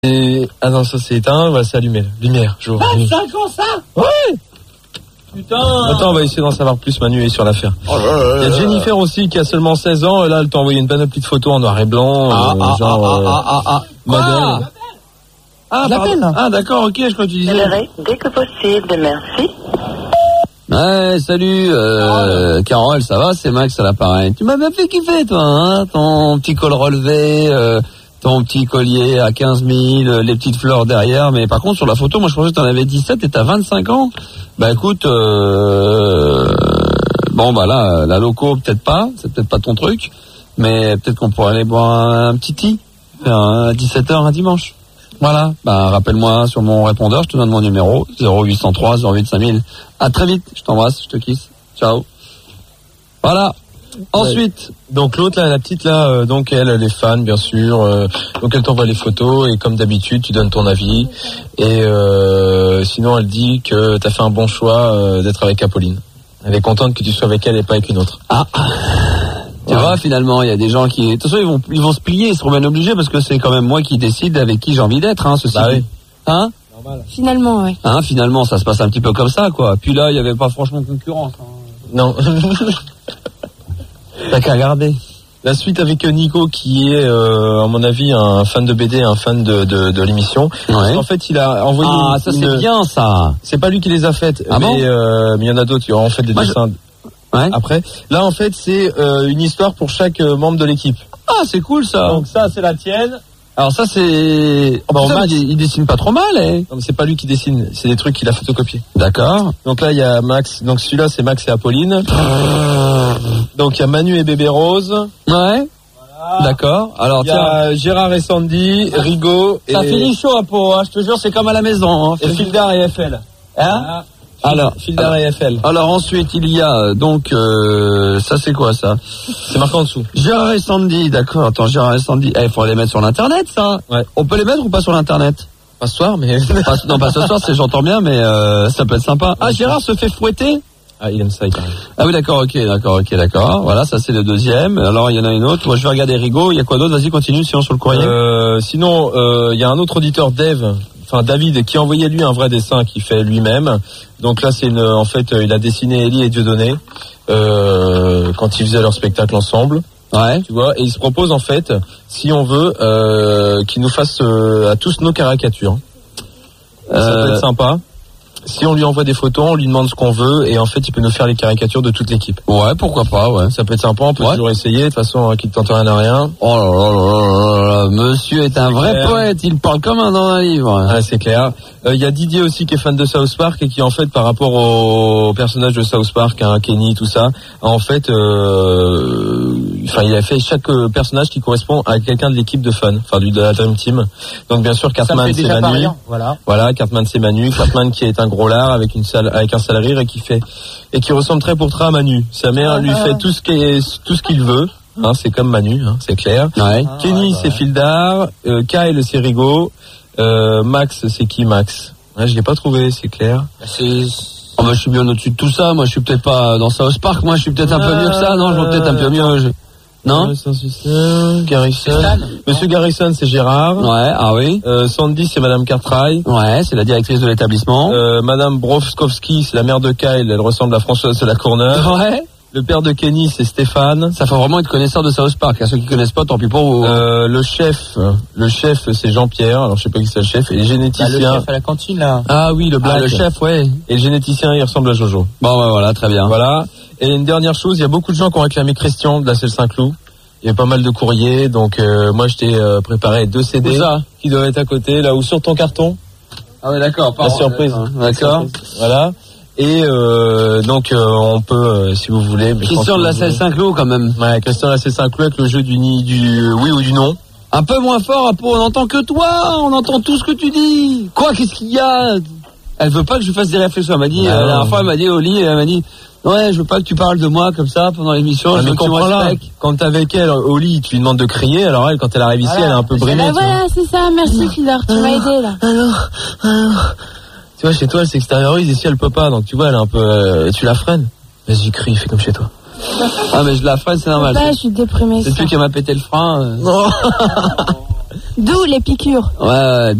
Et... Ah non, ça c'est éteint, voilà, c'est allumé. Lumière, jour. 25 ans ça? Ouais. Putain. Attends, on va essayer d'en savoir plus, Manu est sur l'affaire. Il y a Jennifer aussi qui a seulement 16 ans. Là, elle t'a envoyé une panoplie de photos en noir et blanc. Modèle. Ah, pardon. Ah, d'accord, ok, je crois que tu disais. Dès que possible, merci. Ouais, salut, Carole, ça va? C'est Max à l'appareil. Tu m'as bien fait kiffer, toi, hein? Ton petit col relevé, ton petit collier à 15 000, les petites fleurs derrière. Mais par contre, sur la photo, moi, je pensais que t'en avais 17 et t'as 25 ans. Bah, écoute, bon, bah là, la loco, peut-être pas. C'est peut-être pas ton truc. Mais peut-être qu'on pourrait aller boire un petit tea à 17h un dimanche. Voilà, bah rappelle-moi sur mon répondeur, je te donne mon numéro, 0803 08 5000. À très vite, je t'embrasse, je te kisse. Ciao. Voilà. Ensuite, donc l'autre là, la petite là, donc elle est fan bien sûr, donc elle t'envoie les photos et comme d'habitude tu donnes ton avis et sinon elle dit que t'as fait un bon choix d'être avec Apolline. Elle est contente que tu sois avec elle et pas avec une autre. Ah. Tu vois, finalement, il y a des gens qui... De toute façon, ils vont se plier, ils seront bien obligés, parce que c'est quand même moi qui décide avec qui j'ai envie d'être, hein, ceci. Bah oui. Hein? Normal. Finalement, ouais. Hein, finalement, ça se passe un petit peu comme ça, quoi. Puis là, il y avait pas franchement concurrence. Hein. Non. T'as qu'à regarder. La suite avec Nico, qui est, à mon avis, un fan de BD, un fan de l'émission. Ouais. En fait, il a envoyé... Ah, ça c'est bien, ça. C'est pas lui qui les a faites, ah mais bon il y en a d'autres qui ont en fait des dessins... Ouais. Après, là en fait c'est une histoire pour chaque membre de l'équipe. Ah, c'est cool ça. Donc ça c'est la tienne. Alors ça c'est... Bon, Max, il dessine pas trop mal, eh. Non mais c'est pas lui qui dessine, c'est des trucs qu'il a photocopiés. D'accord. Donc là il y a Max, donc celui-là c'est Max et Apolline. Donc il y a Manu et Bébé Rose. Ouais. Voilà. D'accord. Alors il y a Gérard et Sandy, Rigaud et... Ça finit chaud à peau, hein, je te jure, c'est comme à la maison. Hein. Et Fildar et FL. Hein? Alors, Fildar et FL. Alors ensuite il y a donc ça c'est quoi ça? C'est marqué en dessous. Gérard et Sandy, d'accord. Attends, Gérard et Sandy, il faudrait les mettre sur l'internet ça. Ouais. On peut les mettre ou pas sur l'internet? Pas ce soir mais... non pas ce soir, j'entends bien, mais ça peut être sympa. Ah, Gérard se fait fouetter? Ah, il aime ça, il parle. Ah oui, d'accord, d'accord. Voilà, ça c'est le deuxième. Alors il y en a une autre. Moi je vais regarder Rigaud. Il y a quoi d'autre? Vas-y, continue sinon sur le courrier. Sinon, il y a un autre auditeur, David, qui a envoyé lui un vrai dessin qu'il fait lui-même. Donc là, c'est en fait, il a dessiné Ellie et Dieudonné quand ils faisaient leur spectacle ensemble. Ouais. Tu vois, et il se propose en fait, si on veut, qu'il nous fasse à tous nos caricatures. Ça peut être sympa. Si on lui envoie des photos, on lui demande ce qu'on veut et en fait il peut nous faire les caricatures de toute l'équipe. Ouais, pourquoi pas, ouais. Ça peut être sympa, on peut toujours essayer, de toute façon qui ne tente rien à rien. Oh là là, monsieur est un vrai poète, il parle comme dans un livre. Ouais, c'est clair. Il y a Didier aussi qui est fan de South Park et qui en fait par rapport au personnage de South Park, hein, Kenny, tout ça, en fait il a fait chaque personnage qui correspond à quelqu'un de l'équipe de fun, de la Dream Team. Donc bien sûr Cartman c'est Manu. Voilà, Cartman c'est Manu, Cartman qui est un gros lard avec un sale rire et qui ressemble très pour très à Manu. Sa mère lui fait tout ce qu'il veut. Hein, c'est comme Manu, hein, c'est clair. Ouais. Kenny c'est Fildar, Kyle c'est Rigaud, Max c'est qui Max? Ouais, je l'ai pas trouvé, c'est clair. Oh bah, je suis bien au-dessus de tout ça. Moi je suis peut-être pas dans South Park. Moi je suis peut-être un peu mieux que ça. Non, je vois peut-être un peu mieux. Non. Garrison. Monsieur Garrison, c'est Gérard. Ouais, ah oui. Sandy, c'est Madame Cartwright. Ouais, c'est la directrice de l'établissement. Madame Brofskowski, c'est la mère de Kyle. Elle ressemble à Françoise de la Courneuve. Ouais. Le père de Kenny, c'est Stéphane. Ça faut vraiment être connaisseur de South Park. À ceux qui connaissent pas, tant pis pour vous. Le chef, c'est Jean-Pierre. Alors je sais pas qui c'est le chef. Et le généticien. Le chef à la cantine là. Ah oui, le black. Le chef, ouais. Et le généticien, il ressemble à Jojo. Bon, ouais, voilà, très bien. Voilà. Et une dernière chose, il y a beaucoup de gens qui ont réclamé Christian de la Selle Saint-Cloud. Il y a pas mal de courriers, donc moi je t'ai préparé 2 CD qui doivent être à côté, là ou sur ton carton. Ah ouais, d'accord. La surprise. D'accord. Voilà. Et donc on peut, si vous voulez. Christian de la Selle Saint-Cloud quand même. Ouais, Christian de la Selle Saint-Cloud avec le jeu du oui ou du non. Un peu moins fort, on n'entend que toi, on entend tout ce que tu dis. Quoi, qu'est-ce qu'il y a? Elle veut pas que je fasse des réflexions. Elle m'a dit, la dernière fois, elle m'a dit au lit, elle m'a dit, ouais, je veux pas que tu parles de moi comme ça pendant l'émission. Je veux que tu me respectes. Quand t'es avec elle au lit, tu lui demandes de crier. Alors elle, quand elle arrive ici, elle est un peu brimée. Voilà, c'est ça. Merci Fildar, tu m'as aidé là. Alors. Tu vois, chez toi, elle s'extériorise. Ici, elle peut pas. Donc tu vois, elle est un peu. Tu la freines. Vas-y, crie, fais comme chez toi. Ah mais je la freine, c'est normal. Là, je suis déprimée. C'est celui qui m'a pété le frein. D'où les piqûres. Ouais,